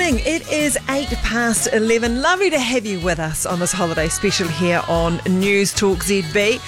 morning. It is 11:08. Lovely to have you with us on this holiday special here on News Talk ZB.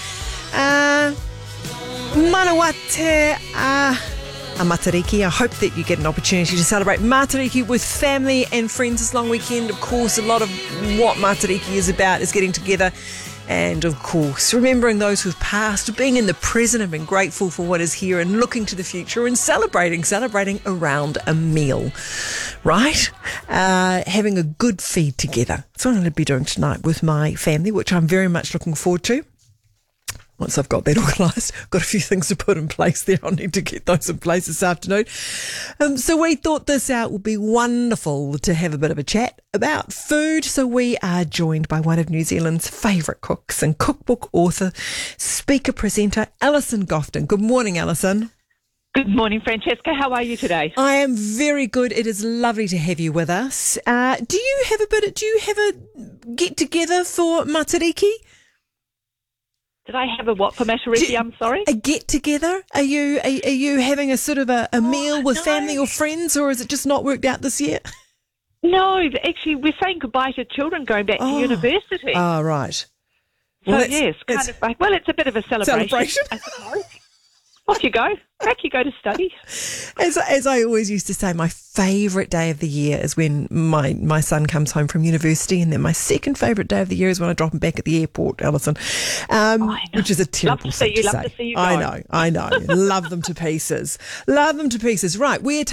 Manawate a Matariki. I hope that you get an opportunity to celebrate Matariki with family and friends this long weekend. Of course, a lot of what Matariki is about is getting together and, of course, remembering those who've passed, being in the present and being grateful for what is here and looking to the future and celebrating around a meal, right? Having a good feed together. That's what I'm going to be doing tonight with my family, which I'm very much looking forward to. Once I've got that organised, got a few things to put in place there. I'll need to get those in place this afternoon. So we thought this out would be wonderful to have a bit of a chat about food. So we are joined by one of New Zealand's favourite cooks and cookbook author, speaker, presenter, Alison Gofton. Good morning, Alison. Good morning, Francesca. How are you today? I am very good. It is lovely to have you with us. Do you have a get together for Matariki? Did I have a what for Matariki? I'm sorry? A get-together? Are you having a sort of a meal with family or friends, or has it just not worked out this year? No, actually, we're saying goodbye to children going back to university. Oh, right. Well, yes, it's a bit of a celebration. I suppose. Off you go. Back you go to study. As I always used to say, my favourite day of the year is when my son comes home from university, and then my second favourite day of the year is when I drop him back at the airport, Alison, which is a terrible thing to say. Love to see you go. I know. Love them to pieces. Right, we're